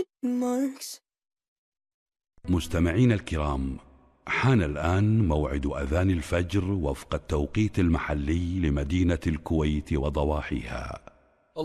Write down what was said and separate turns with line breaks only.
مستمعين الكرام، حان الآن موعد أذان الفجر وفق التوقيت المحلي لمدينة الكويت وضواحيها.